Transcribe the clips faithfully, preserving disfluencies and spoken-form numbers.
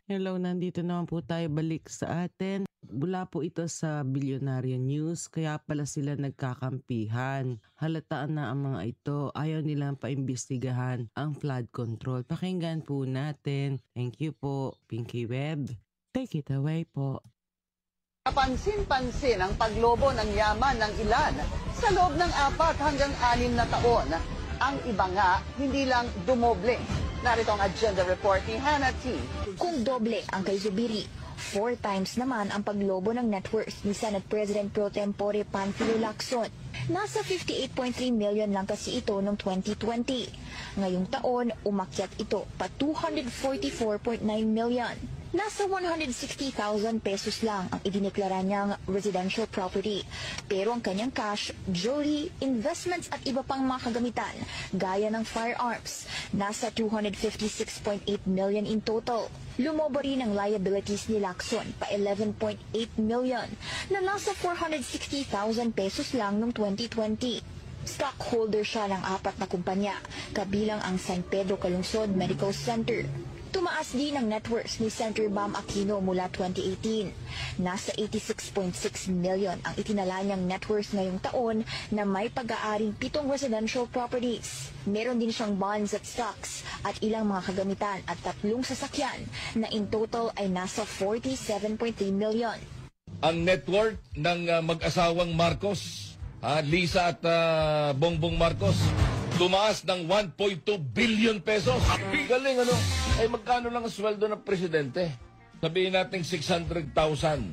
Hello, nandito naman po tayo balik sa atin. Mula po ito sa Bilyonaryo News, kaya pala sila nagkakampihan. Halataan na ang mga ito, ayaw nilang paimbestigahan ang flood control. Pakinggan po natin. Thank you po, Pinky Web. Take it away po. Kapansin-pansin ang paglobo ng yaman ng ilan sa loob ng apat hanggang anim na taon. Ang iba nga, hindi lang dumoble. Narito ang agenda report ni Hannah T. Kung doble ang kay Zubiri, four times naman ang paglobo ng net worth ni Senate President Pro Tempore Panfilo Lacson. Nasa fifty-eight point three million lang kasi ito noong twenty twenty. Ngayong taon, umakyat ito pa two hundred forty-four point nine million. Nasa one hundred sixty thousand pesos lang ang idineklara niyang residential property. Pero ang kanyang cash, jewelry, investments at iba pang mga kagamitan, gaya ng firearms, nasa two hundred fifty-six point eight million in total. Lumobo rin ang liabilities ni Lacson pa eleven point eight million na nasa four hundred sixty thousand pesos lang noong twenty twenty. Stockholder siya ng apat na kumpanya, kabilang ang San Pedro Calungsod Medical Center. Tumaas din ang net worth ni Senator Bam Aquino mula twenty eighteen. Nasa eighty-six point six million ang itinala niyang net worth ngayong taon na may pag-aaring pitong residential properties. Meron din siyang bonds at stocks at ilang mga kagamitan at tatlong sasakyan na in total ay nasa forty-seven point three million. Ang net worth ng uh, mag-asawang Marcos, uh, Lisa at uh, Bongbong Marcos, tumaas ng one point two billion pesos. Galing ano? Ay magkano lang ang sweldo ng presidente? Sabihin natin six hundred thousand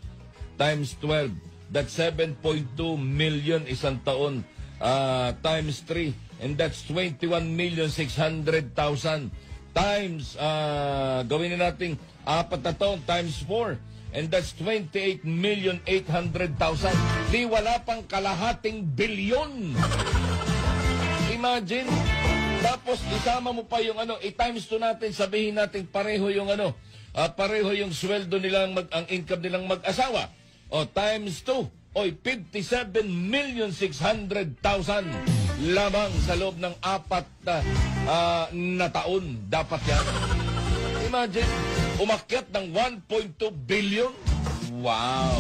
times twelve. That's seven point two million isang taon. Uh, times three. And that's twenty-one million six hundred thousand. Times, uh, gawin na natin apat na taon times four. And that's twenty-eight million eight hundred thousand. Di wala pang kalahating bilyon. Imagine, tapos isama mo pa yung ano, i-times two natin, sabihin natin pareho yung ano, uh, pareho yung sweldo nilang, mag, ang income nilang mag-asawa. O times two, oy, fifty-seven million six hundred thousand lamang sa loob ng apat na, uh, na taon. Dapat yan. Imagine, umakyat ng one point two billion. Wow!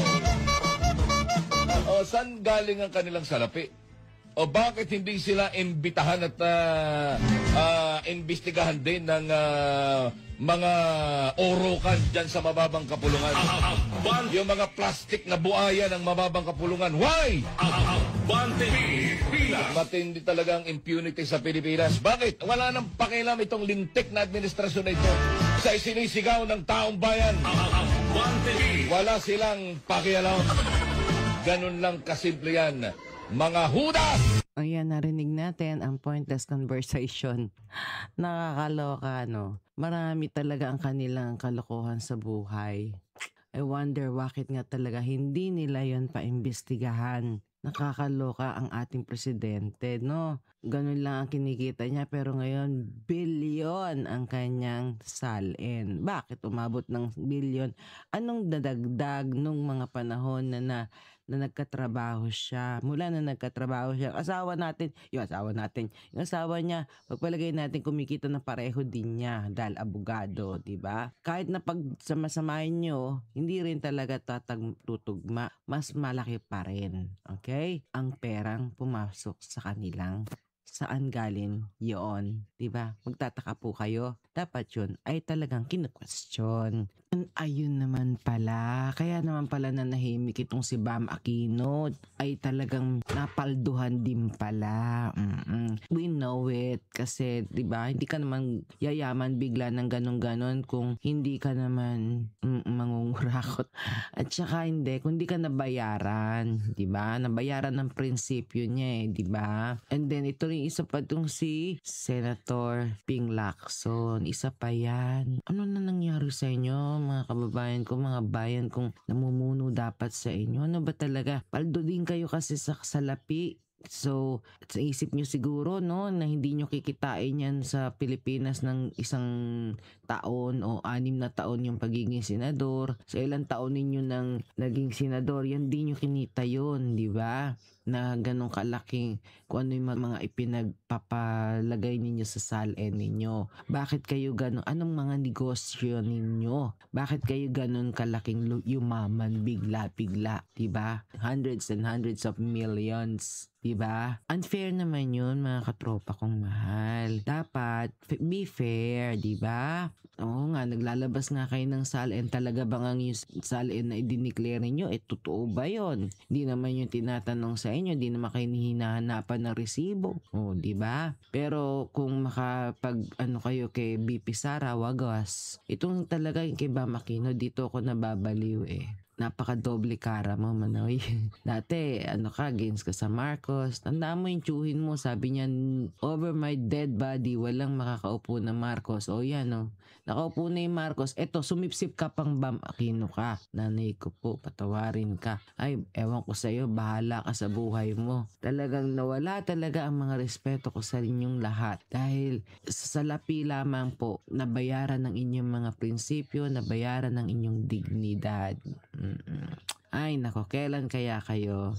O, saan galing ang kanilang salapi? O bakit hindi sila imbitahan at uh, uh, imbestigahan din ng uh, mga orokan dyan sa mababang kapulungan? Yung mga plastic na buaya ng mababang kapulungan. Why? Matindi talaga ang impunity sa Pilipinas. Bakit? Wala nang pakialam itong lintik na administrasyon na ito sa isinisigaw ng taong bayan. Wala silang pakialam. Ganun lang kasimple yan. Mga hudas! Ayan, narinig natin ang pointless conversation. Nakakaloka, no? Marami talaga ang kanilang kalokohan sa buhay. I wonder bakit nga talaga hindi nila yon paimbestigahan. Nakakaloka ang ating presidente, no? Ganun lang ang kinikita niya pero ngayon bilyon ang kanyang salin. Bakit umabot ng bilyon? Anong dadagdag nung mga panahon na na na nagkatrabaho siya? Mula na nagkatrabaho siya, asawa natin, yung asawa natin, yung asawa niya, pagpalagay natin kumikita na pareho din niya dahil abogado, di ba? Kahit na pag samasamahin nyo, hindi rin talaga tatagtutugma, mas malaki pa rin. Okay? Ang perang pumasok sa kanilang saan galing yon, di ba? Magtataka po kayo. Dapat yun ay talagang kinu-question. Ayun naman pala. Kaya naman pala na nahimik itong si Bam Aquino ay talagang napalduhan din pala. Mm-mm. We know it. Kasi, di ba, hindi ka naman yayaman bigla ng ganon-ganon kung hindi ka naman mm, mangungurakot. At saka hindi, kung hindi ka nabayaran, di ba? Nabayaran ng prinsipyo niya eh, di ba? And then, ito rin isa pa itong si Senator Ping Lacson. Isa pa yan. Ano na nangyari sa inyo, mga kababayan ko, mga bayan kong namumuno dapat sa inyo? Ano ba talaga? Paldo din kayo kasi sa salapi. So, sa isip nyo siguro, no, na hindi nyo kikitain yan sa Pilipinas ng isang taon o anim na taon yung pagiging senador. Sa ilang taon ninyo nang naging senador, yan di nyo kinita yun, di ba? na ganong kalaking kung ano yung mga ipinagpapalagay ninyo sa salin ninyo. Bakit kayo ganon? Anong mga negosyo ninyo? Bakit kayo ganon kalaking lu- yumaman bigla-bigla? Diba? Hundreds and hundreds of millions. Diba? Unfair naman yun, mga katropa kong mahal. Dapat f- be fair, diba? Oo nga, naglalabas nga kayo ng salin. Talaga bang ang yung salin na i-declare ninyo, eh totoo ba yun? Hindi naman yung tinatanong sa inyo, hindi naman kayo hinahanapan ng resibo. O, di ba? Pero kung makapag ano kayo kay B P Sara, wagas. Itong talaga yung kay Bam Aquino, dito ako nababaliw eh. Napaka-doble cara mo, Manoy. Dati, ano ka, against ka sa Marcos. Tandaan mo yung tsuhin mo. Sabi niya, over my dead body, walang makakaupo na Marcos. O yan, no. Nakaupo na yung Marcos. Eto, sumipsip ka pang Bam Aquino ka. Nanay ko po, patawarin ka. Ay, ewan ko sa'yo, bahala ka sa buhay mo. Talagang nawala talaga ang mga respeto ko sa inyong lahat. Dahil sa salapi lamang po, nabayaran ng inyong mga prinsipyo, nabayaran ng inyong dignidad. Mm-mm. Ay nako, kailan kaya kayo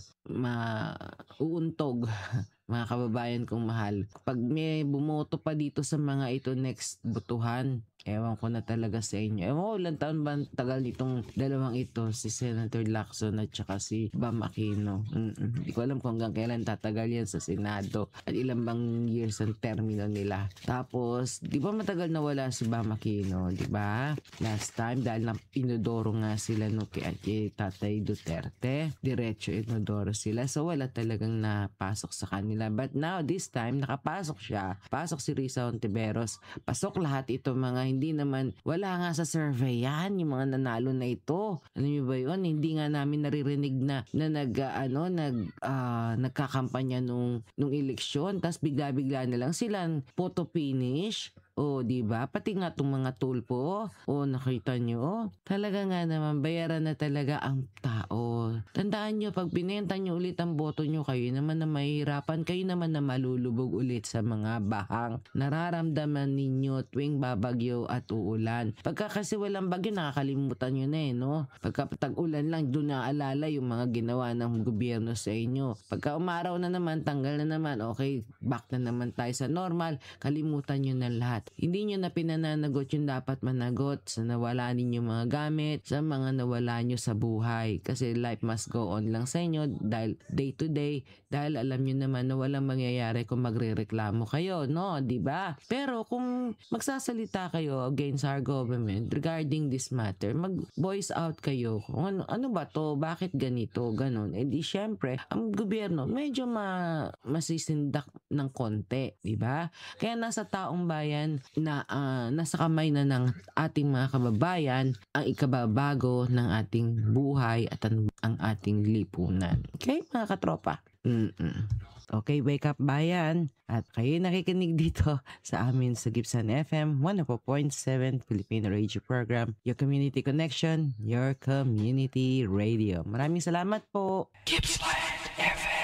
mauuntog mga kababayan kong mahal? Pag may bumoto pa dito sa mga ito next butuhan, ewan ko na talaga sa inyo. Ewan ko, ilang taon ba ang tagal nitong dalawang ito, si Senator Lacson at saka si Bam Aquino. Mm-mm. Hindi ko alam kung hanggang kailan tatagal yan sa Senado at ilang bang years ang termino nila. Tapos, di ba matagal na wala si Bam Aquino, di ba? Last time, dahil na inodoro nga sila no kay, kay Tatay Duterte, diretso inodoro sila. So, wala talagang napasok sa kanila. But now, this time, nakapasok siya. Pasok si Risa Hontiveros. Pasok lahat ito mga hindi naman, wala nga sa survey yan, yung mga nanalo na ito. Alam niyo ba yun? Hindi nga namin naririnig na, na nag, uh, ano, nag, uh, nagkakampanya nung, nung eleksyon. Tapos bigla-bigla na lang silang photo finish. O, di ba? Pati nga itong mga tulpo. O, nakita nyo? Talaga nga naman, bayaran na talaga ang tao. Tandaan nyo, pag binenta nyo ulit ang boto nyo, kayo naman na mahihirapan, kayo naman na malulubog ulit sa mga bahang nararamdaman ninyo tuwing babagyo at uulan. Pagka kasi walang bagyo, nakakalimutan nyo na eh, no? Pagka tag-ulan lang, doon naaalala yung mga ginawa ng gobyerno sa inyo. Pagka umaraw na naman, tanggal na naman, okay, back na naman tayo sa normal, kalimutan nyo na lahat. Hindi nyo na pinananagot yung dapat managot sa nawala ninyo mga gamit, sa mga nawala nyo sa buhay. Kasi life must go on lang sa inyo dahil day to day, dahil alam nyo naman na walang mangyayari kung magrereklamo kayo, no? Diba? Pero kung magsasalita kayo against our government regarding this matter, mag-voice out kayo kung ano, ano ba to, bakit ganito, ganun. E di syempre, ang gobyerno medyo ma masisindak ng konti, diba? Kaya nasa taong bayan na uh, nasa kamay na ng ating mga kababayan ang ikababago ng ating buhay at ang, ang ating lipunan. Okay, mga katropa? Mm-mm. Okay, wake up bayan. At kayo nakikinig dito sa amin sa Gibson F M one oh four point seven Filipino Radio Program. Your community connection, your community radio. Maraming salamat po. Gibson F M.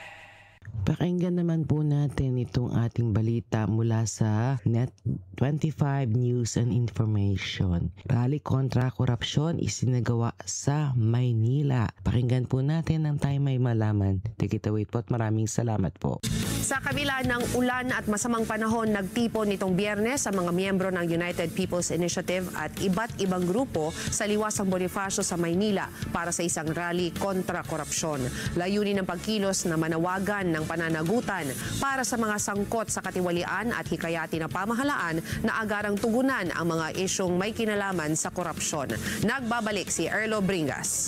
Pakinggan naman po natin itong ating balita mula sa Net twenty-five News and Information. Rally kontra korupsyon isinagawa sa Maynila. Pakinggan po natin ang tayo may malaman. Take it away po at maraming salamat po. Sa kabila ng ulan at masamang panahon, nagtipon nitong Biyernes sa mga miyembro ng United People's Initiative at iba't ibang grupo sa Liwasang Bonifacio sa Maynila para sa isang rally kontra korupsyon. Layunin ng pagkilos na manawagan ng pananagutan para sa mga sangkot sa katiwalian at hikayati ng pamahalaan na agarang tugunan ang mga isyong may kinalaman sa korupsyon. Nagbabalik si Erlo Bringas.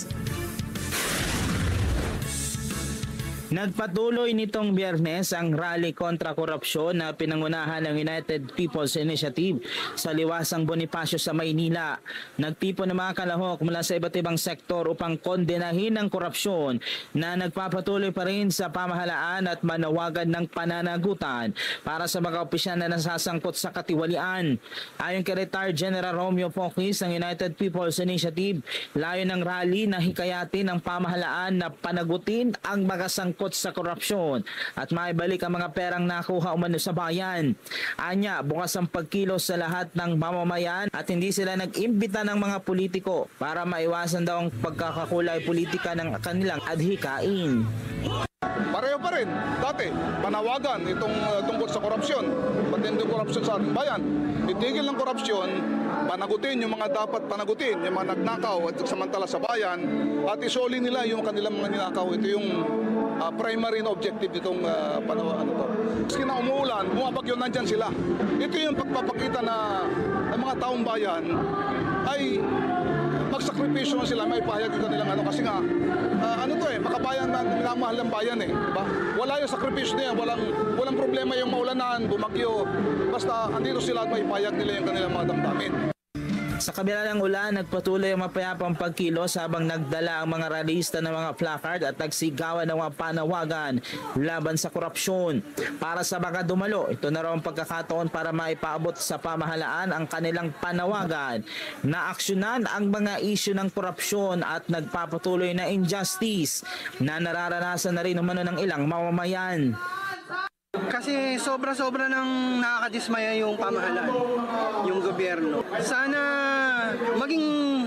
Nagpatuloy nitong Biyernes ang rally kontra korupsyon na pinangunahan ng United People's Initiative sa Liwasang Bonifacio sa Maynila. Nagtipon ng mga kalahok mula sa iba't ibang sektor upang kondenahin ang korupsyon na nagpapatuloy pa rin sa pamahalaan at manawagan ng pananagutan para sa mga opisyal na nasasangkot sa katiwalian. Ayon kay Retired General Romeo Poquis ng United People's Initiative, layo ng rally na hikayatin ng pamahalaan na panagutin ang mga sangkot sa korupsyon at maibalik ang mga perang nakuha umano sa bayan. Anya, bukas ang pagkilos sa lahat ng mamamayan at hindi sila nag-imbita ng mga politiko para maiwasan daw ang pagkakakulay politika ng kanilang adhikain. Pareho pa rin. Dati, panawagan itong uh, tungkol sa korupsyon. Patinding korupsyon sa ating bayan. Itigil ng korupsyon, panagutin yung mga dapat panagutin, yung mga nagnakaw at samantala sa bayan, at isoli nila yung kanilang mga ninakaw. Ito yung uh, primary na objective nitong uh, panawagan ito. Maski na umuulan, bumabagyo, nandyan sila. Ito yung pagpapakita na ang mga taong bayan ay magsakripisyo sila, may pahayag yung kanilang ano. Kasi nga, uh, ano to eh, makabayan na minamahal ng bayan eh. Diba? Wala yung sakripisyo niya, walang, walang problema yung maulanan, bumagyo. Basta andito sila at may pahayag nila yung kanilang mga damdamin. Sa kabila ng ulan, nagpatuloy ang mapayapang pagkilos habang nagdala ang mga ralista ng mga placard at nagsigawan ng mga panawagan laban sa korupsyon. Para sa mga dumalo, ito na raw ang pagkakataon para maipaabot sa pamahalaan ang kanilang panawagan na aksyonan ang mga isyu ng korupsyon at nagpapatuloy na injustice na nararanasan na rin umano ng ilang mamamayan. Kasi sobra-sobra nang nakakadismaya yung pamahalaan, yung gobyerno. Sana maging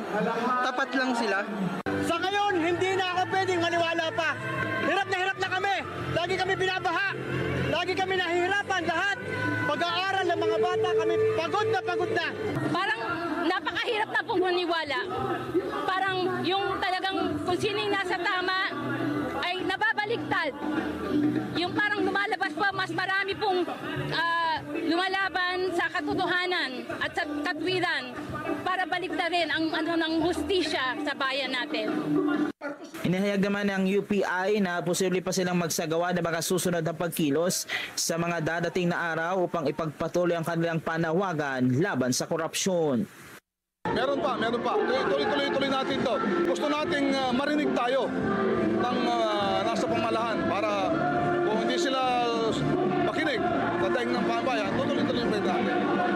tapat lang sila. Sa ngayon, hindi na ako pwedeng maniwala pa. Hirap na hirap na kami. Lagi kami binabaha. Lagi kami nahihirapan lahat. Pag-aaral ng mga bata kami, pagod na pagod na. Parang napakahirap na pong maniwala. Parang yung talagang kung sino yung nasa tama ay nababaligtad. Yung parang lumalabas pa, mas marami pong uh, lumalaban sa katotohanan at sa katwiran para baliktarin ang ano ng hustisya sa bayan natin. Inihayag naman ng U P I na posible pa silang magsagawa ng mga susunod na pagkilos sa mga dadating na araw upang ipagpatuloy ang kanilang panawagan laban sa korupsyon. Meron pa, meron pa. Tuloy-tuloy natin to. Gusto nating uh, marinig tayo ng uh, nasa pamalahan para kung hindi sila makinig sa daing ng pambayan, tuloy-tuloy natin.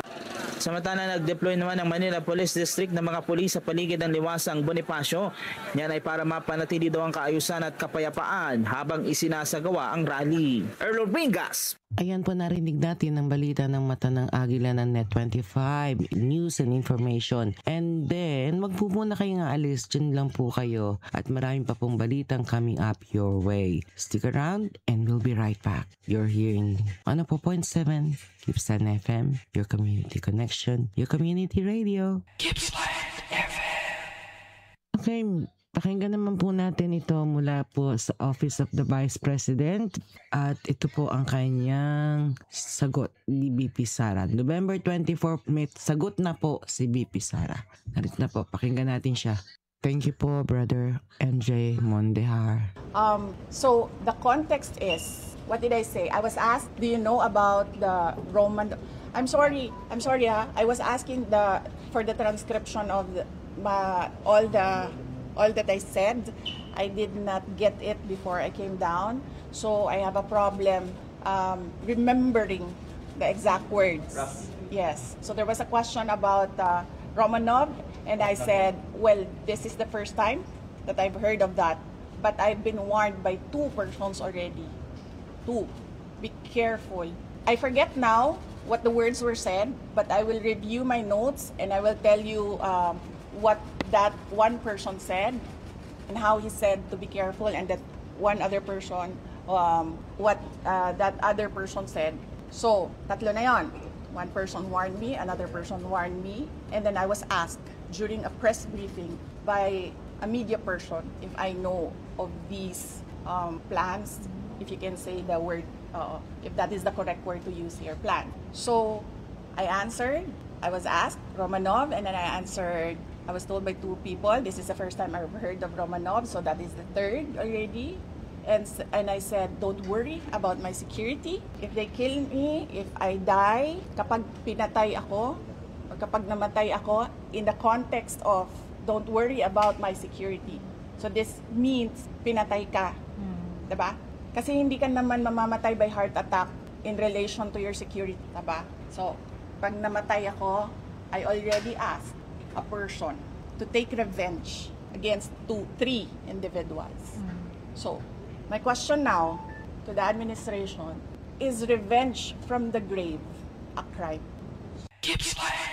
Samantala, nag-deploy naman ng Manila Police District ng mga pulis sa paligid ng liwasang Bonifacio. Yan ay para mapanatili daw ang kaayusan at kapayapaan habang isinasagawa ang rally. Erlo Ringas. Ayan po, narinig natin ang balita ng mata ng agila ng Net twenty-five, news and information. And then, wag po muna kayo nga alis, dyan lang po kayo. At maraming pa pong balitang coming up your way. Stick around and we'll be right back. You're hearing one oh four point seven Gippsland F M, your community connection, your community radio. Gippsland F M. Okay, pakinggan naman po natin ito mula po sa Office of the Vice President at ito po ang kanyang sagot ni B P Sara. November twenty-fourth, may sagot na po si B P Sara. Narito na po, pakinggan natin siya. Thank you po, Brother M J Mondejar. Um, so the context is, what did I say? I was asked, do you know about the Roman... I'm sorry, I'm sorry ha. I was asking the for the transcription of the, ma, all the all that I said. I did not get it before I came down. So I have a problem um, remembering the exact words. Rough. Yes. So there was a question about uh, Romanov, and I said, well, this is the first time that I've heard of that. But I've been warned by two persons already. Two. Be careful. I forget now what the words were said, but I will review my notes and I will tell you um, what that one person said and how he said to be careful, and that one other person, um, what uh, that other person said. So, tatlo na yon. One person warned me, another person warned me, and then I was asked during a press briefing by a media person if I know of these um, plans, if you can say the word, uh, if that is the correct word to use here, plan. So, I answered, I was asked Romanov, and then I answered, I was told by two people, this is the first time I've heard of Romanov, so that is the third already. And, and I said, don't worry about my security. If they kill me, if I die, kapag pinatay ako, or kapag namatay ako, in the context of, don't worry about my security. So this means, pinatay ka. Hmm. Diba? Kasi hindi ka naman mamamatay by heart attack in relation to your security. Diba? So, pag namatay ako, I already asked a person to take revenge against two, three individuals. Hmm. So, my question now to the administration, is revenge from the grave a crime? Gippsland.